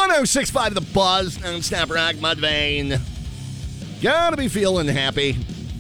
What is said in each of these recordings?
106.5 The Buzz, non-stop rock, Mudvayne. Gotta be feeling happy.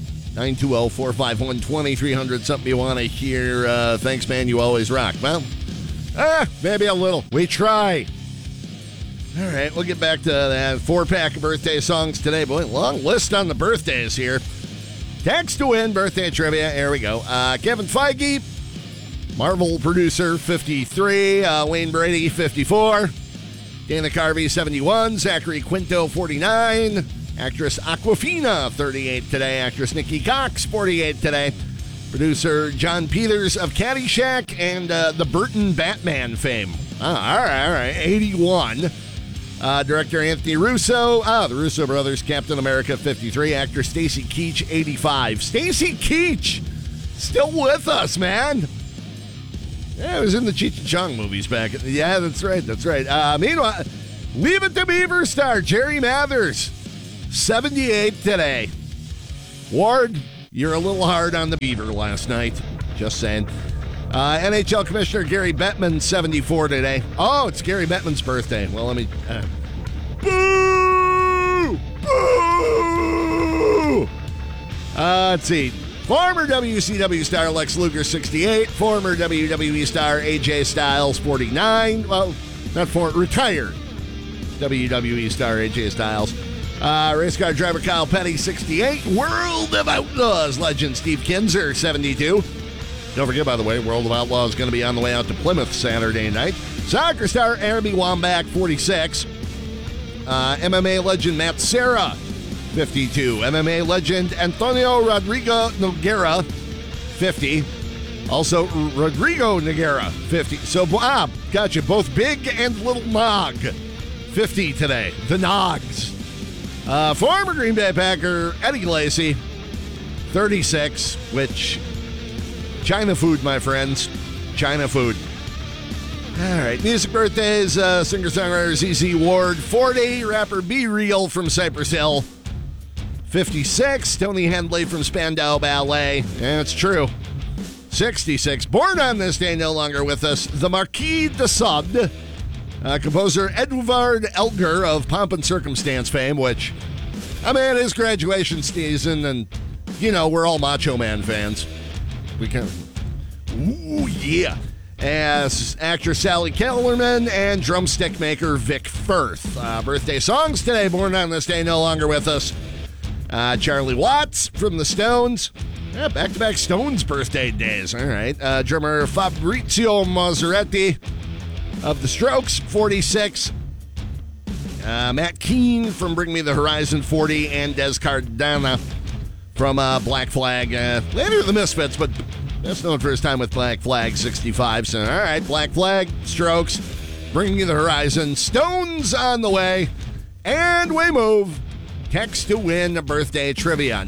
920-451-2300, something you want to hear. Thanks, man, you always rock. Well, maybe a little. We try. All right, we'll get back to that 4-pack of birthday songs today. Boy, long list on the birthdays here. Text to win, birthday trivia. Here we go. Kevin Feige, Marvel producer, 53. Wayne Brady, 54. Dana Carvey, 71. Zachary Quinto, 49. Actress Awkwafina, 38 today. Actress Nikki Cox, 48 today. Producer John Peters of Caddyshack and the Burton Batman fame. All right. 81. Director Anthony Russo. The Russo brothers, Captain America, 53. Actor Stacy Keach, 85. Stacy Keach, still with us, man. Yeah, it was in the Cheech and Chong movies back. Yeah, that's right. Meanwhile, Leave It to Beaver star Jerry Mathers, 78 today. Ward, you're a little hard on the Beaver last night. Just saying. NHL Commissioner Gary Bettman, 74 today. Oh, it's Gary Bettman's birthday. Well, let me... Boo! Boo! Let's see. Former WCW star Lex Luger, 68. Former WWE star AJ Styles, 49. Well, not retired WWE star AJ Styles. Race car driver Kyle Petty, 68. World of Outlaws legend Steve Kinzer, 72. Don't forget, by the way, World of Outlaws is going to be on the way out to Plymouth Saturday night. Soccer star Arby Wambach, 46. MMA legend Matt Serra, 52. MMA legend Antonio Rodrigo Noguera, 50. Also, Rodrigo Noguera, 50. So, gotcha. Both big and little Nog, 50 today. The Nogs. Former Green Bay Packer Eddie Lacy, 36, which... China food, my friends. China food. All right. Music birthdays. Singer-songwriter ZZ Ward, 40. Rapper Be Real from Cypress Hill, 56. Tony Hendley from Spandau Ballet. Yeah, it's true. 66. Born on this day, no longer with us, the Marquis de Sade. Composer Edvard Elgar of Pomp and Circumstance fame, which, his graduation season, and, we're all Macho Man fans. We can. Ooh, yeah. As actress Sally Kellerman and drumstick maker Vic Firth. Birthday songs today, born on this day, no longer with us. Charlie Watts from the Stones. Yeah, back-to-back Stones birthday days. All right. Drummer Fabrizio Mazzaretti of the Strokes, 46. Matt Keane from Bring Me the Horizon, 40. And Des Cardana from Black Flag. Later the Misfits, but best known for his time with Black Flag, 65. So, all right, Black Flag, Strokes, Bring Me the Horizon, Stones on the way, and we move. Text to win birthday trivia,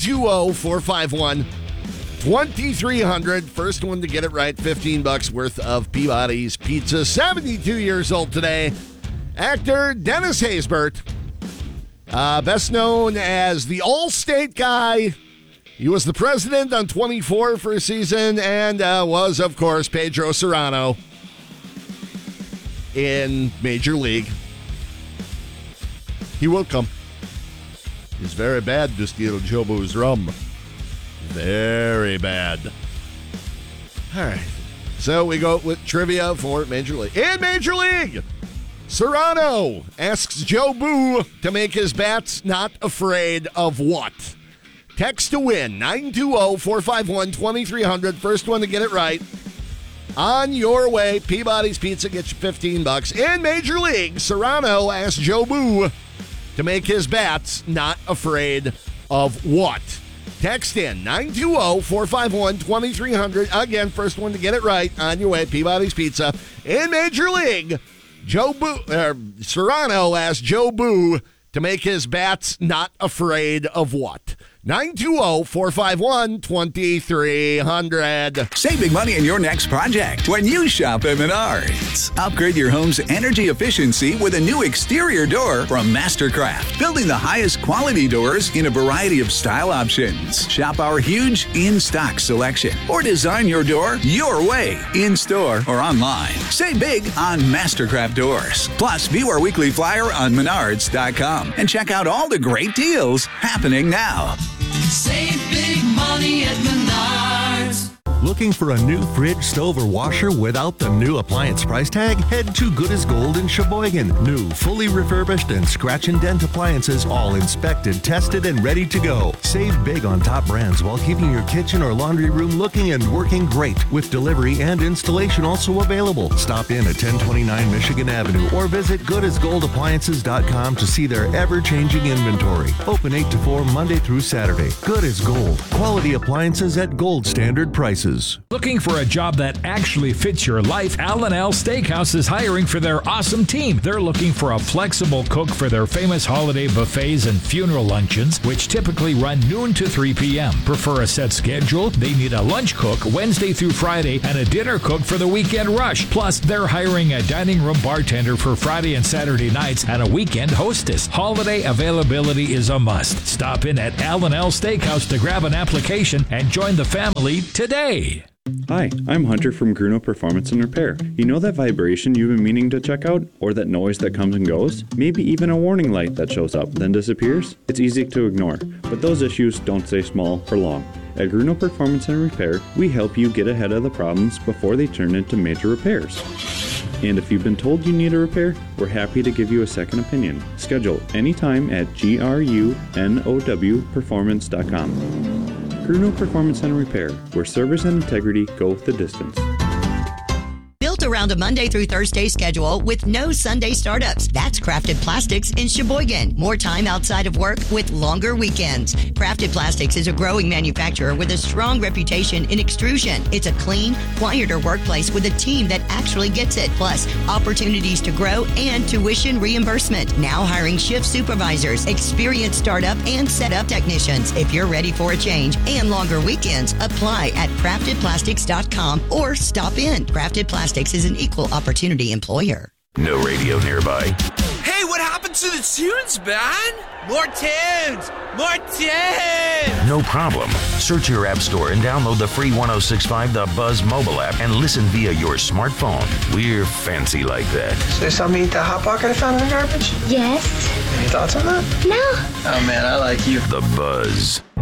920-451-2300. First one to get it right, $15 worth of Peabody's Pizza. 72 years old today. Actor Dennis Haysbert. Best known as the All-State guy. He was the president on 24 for a season and was, of course, Pedro Serrano in Major League. He will come. It's very bad to steal Jobu's rum. Very bad. All right. So we go with trivia for Major League. In Major League, Serrano asks Joe Boo to make his bats not afraid of what? Text to win, 920-451-2300. First one to get it right. On your way, Peabody's Pizza gets you $15. In Major League, Serrano asks Joe Boo to make his bats not afraid of what? Text in, 920-451-2300. Again, first one to get it right. On your way, Peabody's Pizza. In Major League, Serrano asks Joe Boo to make his bats not afraid of what? 920-451-2300. Save big money in your next project when you shop at Menards. Upgrade your home's energy efficiency with a new exterior door from Mastercraft, building the highest quality doors in a variety of style options. Shop our huge in-stock selection or design your door your way, in-store or online. Save big on Mastercraft doors. Plus, view our weekly flyer on Menards.com and check out all the great deals happening now. Save big money at Menards. Looking for a new fridge, stove, or washer without the new appliance price tag? Head to Good as Gold in Sheboygan. New, fully refurbished, and scratch and dent appliances, all inspected, tested, and ready to go. Save big on top brands while keeping your kitchen or laundry room looking and working great, with delivery and installation also available. Stop in at 1029 Michigan Avenue or visit goodasgoldappliances.com to see their ever-changing inventory. Open 8 to 4 Monday through Saturday. Good as Gold. Quality appliances at gold standard prices. Looking for a job that actually fits your life? Al & Al Steakhouse is hiring for their awesome team. They're looking for a flexible cook for their famous holiday buffets and funeral luncheons, which typically run noon to 3 p.m. Prefer a set schedule? They need a lunch cook Wednesday through Friday and a dinner cook for the weekend rush. Plus, they're hiring a dining room bartender for Friday and Saturday nights and a weekend hostess. Holiday availability is a must. Stop in at Al & Al Steakhouse to grab an application and join the family today. Hi, I'm Hunter from Gruno Performance and Repair. You know that vibration you've been meaning to check out? Or that noise that comes and goes? Maybe even a warning light that shows up, then disappears? It's easy to ignore, but those issues don't stay small for long. At Gruno Performance and Repair, we help you get ahead of the problems before they turn into major repairs. And if you've been told you need a repair, we're happy to give you a second opinion. Schedule anytime at grunowperformance.com. Gruno Performance and Repair, where service and integrity go the distance. Built around a Monday through Thursday schedule with no Sunday startups. That's Crafted Plastics in Sheboygan. More time outside of work with longer weekends. Crafted Plastics is a growing manufacturer with a strong reputation in extrusion. It's a clean, quieter workplace with a team that actually gets it. Plus, opportunities to grow and tuition reimbursement. Now hiring shift supervisors, experienced startup and setup technicians. If you're ready for a change and longer weekends, apply at craftedplastics.com or stop in. Crafted Plastics is an equal opportunity employer. No radio nearby. Hey, what happened to the tunes, man? More tunes! More tunes! No problem. Search your app store and download the free 106.5 The Buzz mobile app and listen via your smartphone. We're fancy like that. So they saw me eat that Hot Pocket I found in the garbage? Yes. Any thoughts on that? No. Oh, man, I like you. The Buzz.